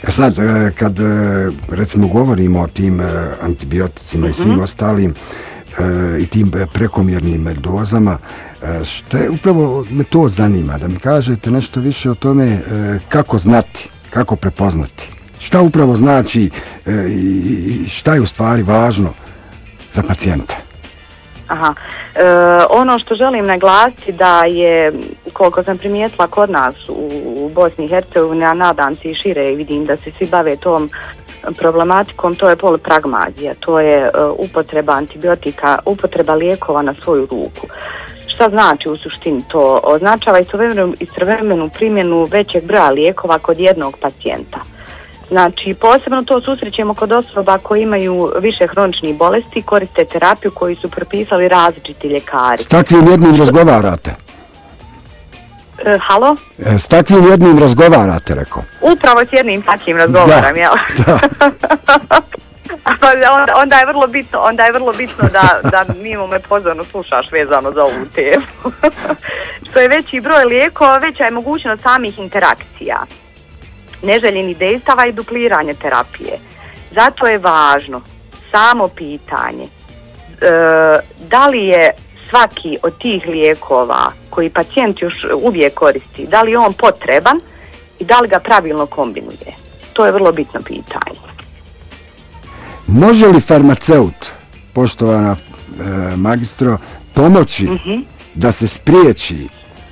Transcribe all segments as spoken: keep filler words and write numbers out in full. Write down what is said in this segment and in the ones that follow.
E sad, kad recimo govorimo o tim antibioticima i svim ostalim i tim prekomjernim dozama, šta je upravo me to zanima, da mi kažete nešto više o tome kako znati, kako prepoznati, šta upravo znači i šta je u stvari važno za pacijenta. Aha, e, ono što želim naglasiti da je, koliko sam primijetila kod nas u, u Bosni i Hercegovini, a nadam se i šire i vidim da se svi bave tom problematikom, to je polipragmazija, to je uh, upotreba antibiotika, upotreba lijekova na svoju ruku. Šta znači u suštini to? Označava istovremenu primjenu većeg broja lijekova kod jednog pacijenta. Znači, posebno to susrećemo kod osoba koji imaju više hroničnih bolesti, koriste terapiju koju su propisali različiti ljekari. S takvim jednim razgovarate? E, halo? E, s takvim jednim razgovarate, rekao. Upravo s jednim takvim razgovaram, da, jel? Da. onda, onda je vrlo bitno, onda je vrlo bitno da, da mimo me pozorno slušaš vezano za ovu temu. Što je veći broj lijekova, veća je mogućnost samih interakcija, neželjenih dejstava i dupliranje terapije. Zato je važno samo pitanje e, da li je svaki od tih lijekova koji pacijent još uvijek koristi, da li je on potreban i da li ga pravilno kombinuje. To je vrlo bitno pitanje. Može li farmaceut, poštovana e, magistro, pomoći mm-hmm. da se spriječi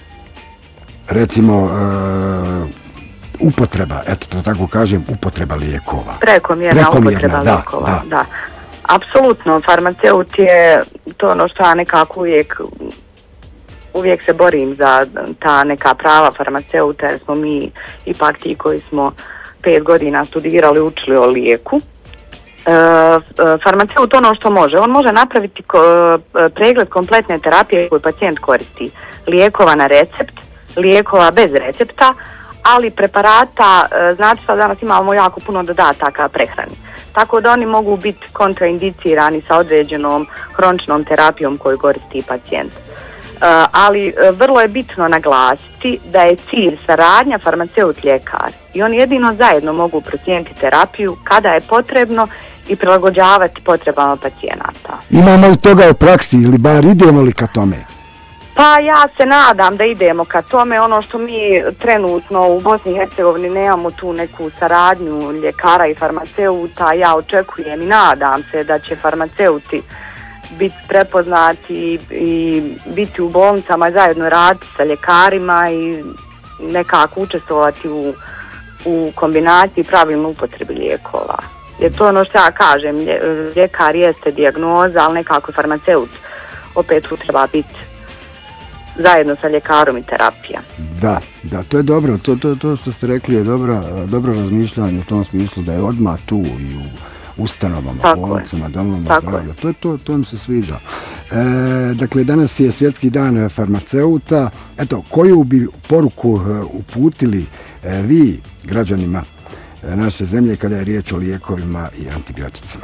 recimo e, upotreba, eto to tako kažem, upotreba lijekova? Prekomjerna, Prekomjerna upotreba da, lijekova, da. da. Apsolutno, farmaceut je to ono što ja nekako uvijek uvijek se borim za ta neka prava farmaceuta, jer smo mi ipak ti koji smo pet godina studirali, učili o lijeku. E, farmaceut ono što može, on može napraviti ko, pregled kompletne terapije koju pacijent koristi. Lijekova na recept, lijekova bez recepta, ali preparata, znači da danas imamo jako puno dodataka prehrani. Tako da oni mogu biti kontraindicirani sa određenom hroničnom terapijom koju koristi pacijent. Uh, ali uh, vrlo je bitno naglasiti da je cilj saradnja farmaceut-ljekar i oni jedino zajedno mogu procijeniti terapiju kada je potrebno i prilagođavati potrebama pacijenata. Imamo li toga u praksi ili bar idemo li ka tome? Pa ja se nadam da idemo ka tome. Ono što mi trenutno u Bosni i Hercegovini nemamo tu neku saradnju ljekara i farmaceuta, ja očekujem i nadam se da će farmaceuti biti prepoznati i biti u bolnicama zajedno raditi sa ljekarima i nekako učestvovati u, u kombinaciji pravilno upotrebi lijekova. Jer to ono što ja kažem, ljekar jeste dijagnoza, ali nekako farmaceut opet tu treba biti zajedno sa ljekarom i terapija. Da, da, to je dobro, to, to, to što ste rekli je dobro, dobro razmišljanje u tom smislu da je odmah tu i u ustanovama, bolnicama, domovima zdravlja. To, to, to mi se sviđa. E, dakle, danas je Svjetski dan farmaceuta. Eto, koju bi poruku uputili e, vi građanima naše zemlje kada je riječ o lijekovima i antibioticima?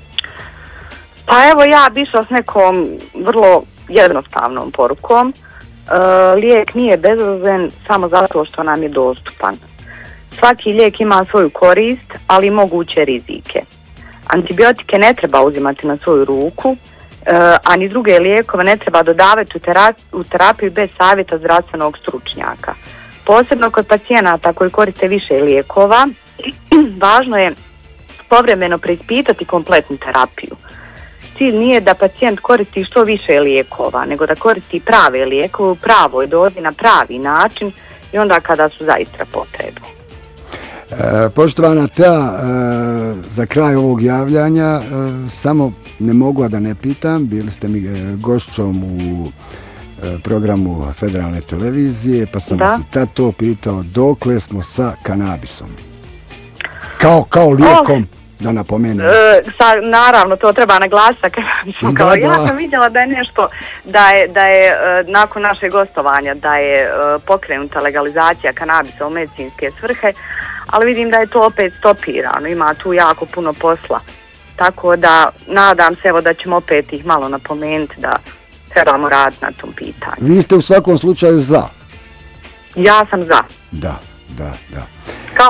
Pa evo, ja bi išla s nekom vrlo jednostavnom porukom. E, lijek nije bezazlen samo zato što nam je dostupan. Svaki lijek ima svoju korist, ali i moguće rizike. Antibiotike ne treba uzimati na svoju ruku, e, a ni druge lijekove ne treba dodavati u, tera- u terapiju bez savjeta zdravstvenog stručnjaka. Posebno kod pacijenata koji koriste više lijekova, važno je povremeno preispitati kompletnu terapiju. Cilj nije da pacijent koristi što više lijekova, nego da koristi prave lijekove u pravoj dozi na pravi način i onda kada su zaista potrebni. E, poštovana Tea, e, za kraj ovog javljanja e, samo ne mogu da ne pitam, bili ste mi e, gošćom u e, programu Federalne televizije, pa sam vas i tad to pitao dokle smo sa kanabisom. Kao, kao lijekom, oh, da napomenem. E, sa, naravno, to treba naglasiti sa kanabisom. Kao, ja sam vidjela da je nešto, da je, da je e, nakon našeg gostovanja, da je e, pokrenuta legalizacija kanabisa u medicinske svrhe, ali vidim da je to opet stopirano, ima tu jako puno posla. Tako da nadam se evo da ćemo opet ih malo napomenuti da trebamo raditi na tom pitanju. Vi ste u svakom slučaju za? Ja sam za. Da, da, da.